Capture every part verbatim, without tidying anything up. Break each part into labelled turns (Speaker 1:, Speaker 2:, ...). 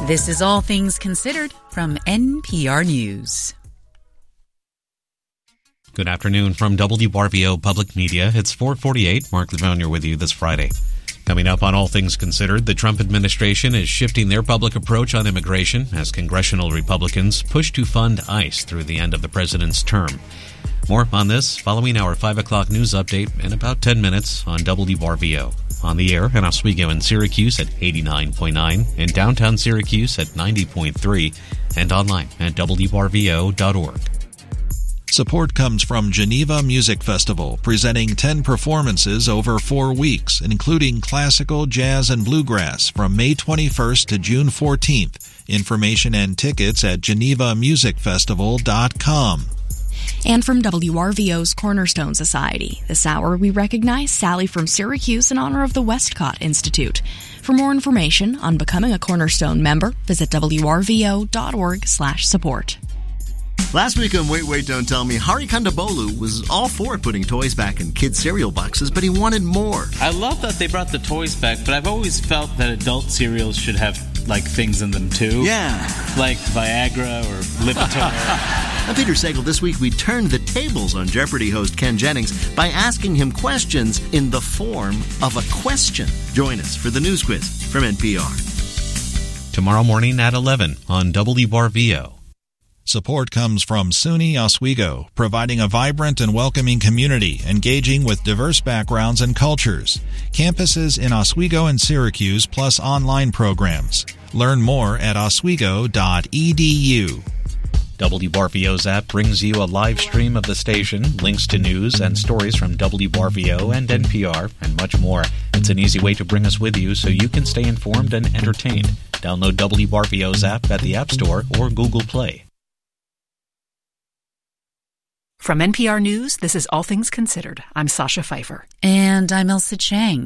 Speaker 1: This is All Things Considered from N P R News.
Speaker 2: Good afternoon from W R V O Public Media. It's four forty-eight. Mark Levonier with you this Friday. Coming up on All Things Considered, the Trump administration is shifting their public approach on immigration as congressional Republicans push to fund ICE through the end of the president's term. More on this following our five o'clock news update in about ten minutes on W R V O. On the air in Oswego and Syracuse at eighty-nine point nine, in downtown Syracuse at ninety point three, and online at W R V O dot org.
Speaker 3: Support comes from Geneva Music Festival, presenting ten performances over four weeks, including classical, jazz, and bluegrass from May twenty-first to June fourteenth. Information and tickets at geneva music festival dot com.
Speaker 4: And from W R V O's Cornerstone Society, this hour we recognize Sally from Syracuse in honor of the Westcott Institute. For more information on becoming a Cornerstone member, visit W R V O dot org slash support.
Speaker 5: Last week on Wait, Wait, Don't Tell Me, Hari Kondabolu was all for putting toys back in kids' cereal boxes, but he wanted more.
Speaker 6: I love that they brought the toys back, but I've always felt that adult cereals should have, like, things in them, too.
Speaker 5: Yeah.
Speaker 6: Like Viagra or Lipitor.
Speaker 5: On Peter Sagal, this week we turned the tables on Jeopardy host Ken Jennings by asking him questions in the form of a question. Join us for the news quiz from N P R.
Speaker 2: Tomorrow morning at eleven on W R V O.
Speaker 3: Support comes from SUNY Oswego, providing a vibrant and welcoming community, engaging with diverse backgrounds and cultures. Campuses in Oswego and Syracuse, plus online programs. Learn more at oswego dot e d u.
Speaker 2: W R V O's app brings you a live stream of the station, links to news and stories from W R V O and N P R, and much more. It's an easy way to bring us with you so you can stay informed and entertained. Download W R V O's app at the App Store or Google Play.
Speaker 7: From N P R News, this is All Things Considered. I'm Sasha Pfeiffer.
Speaker 1: And I'm Elsa Chang.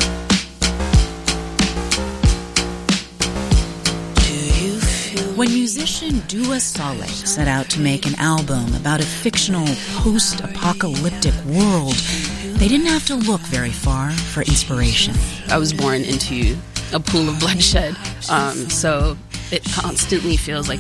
Speaker 1: When musician Dua Saleh set out to make an album about a fictional post-apocalyptic world, they didn't have to look very far for inspiration.
Speaker 8: I was born into a pool of bloodshed, um, so it constantly feels like